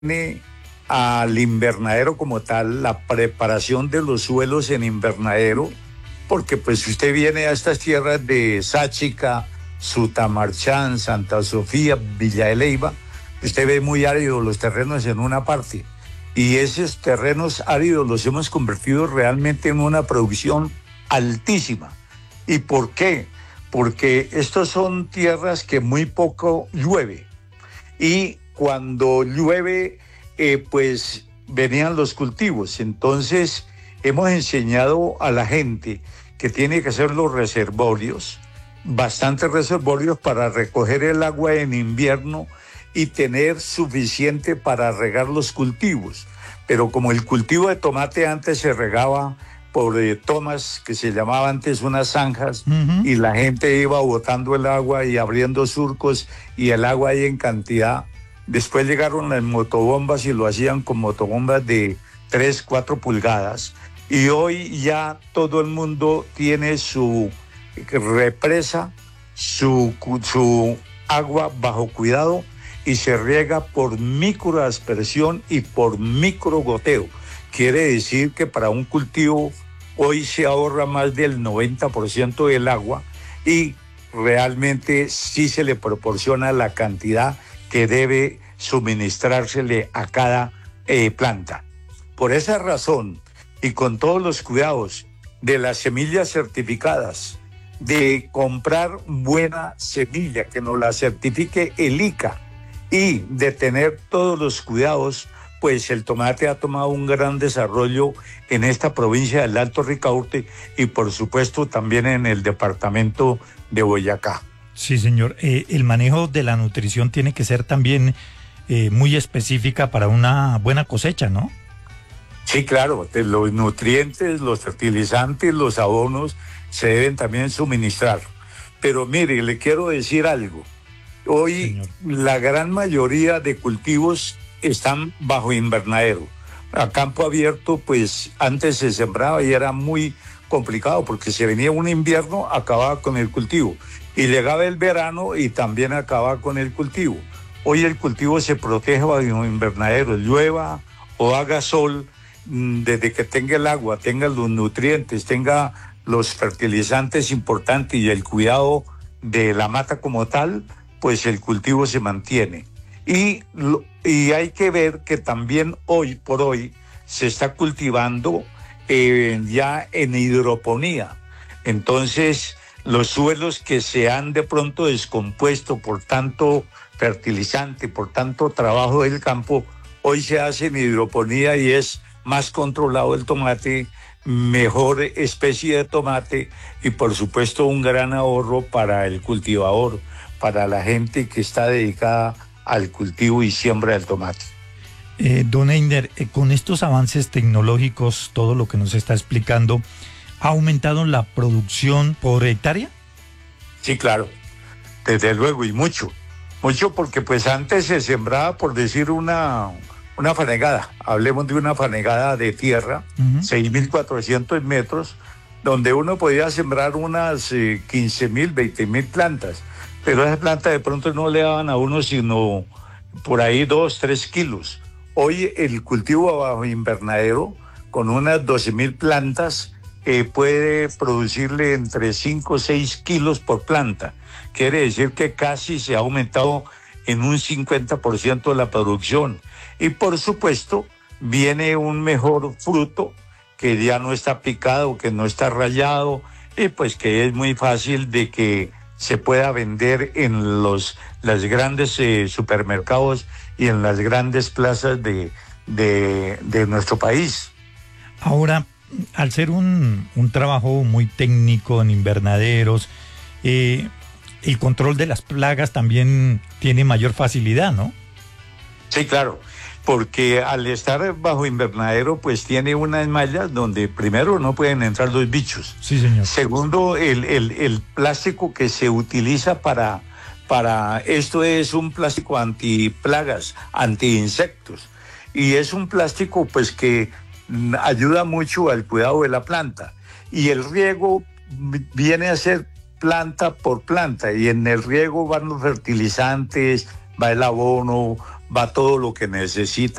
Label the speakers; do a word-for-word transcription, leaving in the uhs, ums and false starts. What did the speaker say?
Speaker 1: viene al invernadero como tal, la preparación de los suelos en invernadero, porque pues si usted viene a estas tierras de Sáchica, Sutamarchán, Santa Sofía, Villa de Leyva, usted ve muy áridos los terrenos en una parte, y esos terrenos áridos los hemos convertido realmente en una producción altísima. ¿Y por qué? Porque estos son tierras que muy poco llueve, y cuando llueve, eh, pues venían los cultivos. Entonces hemos enseñado a la gente que tiene que hacer los reservorios, bastantes reservorios para recoger el agua en invierno y tener suficiente para regar los cultivos. Pero como el cultivo de tomate antes se regaba por eh, tomas, que se llamaban antes unas zanjas, uh-huh. y la gente iba botando el agua y abriendo surcos y el agua ahí en cantidad. Después llegaron las motobombas y lo hacían con motobombas de tres, cuatro pulgadas. Y hoy ya todo el mundo tiene su represa, su, su agua bajo cuidado, y se riega por microaspersión y por microgoteo. Quiere decir que para un cultivo hoy se ahorra más del noventa por ciento del agua, y realmente sí se le proporciona la cantidad que debe suministrársele a cada eh, planta. Por esa razón, y con todos los cuidados de las semillas certificadas, de comprar buena semilla, que nos la certifique el I C A, y de tener todos los cuidados, pues el tomate ha tomado un gran desarrollo en esta provincia del Alto Ricaurte y por supuesto también en el departamento de Boyacá.
Speaker 2: Sí, señor. Eh, el manejo de la nutrición tiene que ser también eh, muy específica para una buena cosecha, ¿no?
Speaker 1: Sí, claro. Los nutrientes, los fertilizantes, los abonos se deben también suministrar. Pero mire, le quiero decir algo. Hoy, señor, la gran mayoría de cultivos están bajo invernadero. A campo abierto, pues antes se sembraba y era muy complicado porque se venía un invierno, acababa con el cultivo. Y llegaba el verano y también acababa con el cultivo. Hoy el cultivo se protege bajo invernadero, llueva o haga sol, desde que tenga el agua, tenga los nutrientes, tenga los fertilizantes importantes y el cuidado de la mata como tal, pues el cultivo se mantiene. Y, y hay que ver que también hoy por hoy se está cultivando eh, ya en hidroponía. Entonces, los suelos que se han de pronto descompuesto por tanto fertilizante, por tanto trabajo del campo, hoy se hace en hidroponía y es más controlado el tomate, mejor especie de tomate y por supuesto un gran ahorro para el cultivador, para la gente que está dedicada al cultivo y siembra del tomate.
Speaker 2: Eh, don Einer, eh, con estos avances tecnológicos, todo lo que nos está explicando, ¿ha aumentado la producción por hectárea?
Speaker 1: Sí, claro, desde luego, y mucho, mucho porque pues antes se sembraba, por decir una, una fanegada, hablemos de una fanegada de tierra, uh-huh. seis mil cuatrocientos metros, donde uno podía sembrar unas eh, quince mil, veinte mil plantas, pero esas plantas de pronto no le daban a uno sino por ahí dos, tres kilos. Hoy el cultivo bajo invernadero, con unas doce mil plantas, eh, puede producirle entre cinco o seis kilos por planta. Quiere decir que casi se ha aumentado en un cincuenta por ciento la producción. Y por supuesto, viene un mejor fruto que ya no está picado, que no está rayado, y pues que es muy fácil de que se pueda vender en los las grandes eh, supermercados y en las grandes plazas de, de, de nuestro país.
Speaker 2: Ahora, al ser un, un trabajo muy técnico en invernaderos, eh, el control de las plagas también tiene mayor facilidad, ¿no?
Speaker 1: Sí, claro, porque al estar bajo invernadero, pues tiene unas mallas donde primero no pueden entrar los bichos.
Speaker 2: Sí, señor.
Speaker 1: Segundo, el, el, el plástico que se utiliza para, para esto es un plástico antiplagas, antiinsectos. Y es un plástico pues que ayuda mucho al cuidado de la planta. Y el riego viene a ser planta por planta. Y en el riego van los fertilizantes, va el abono, va todo lo que necesita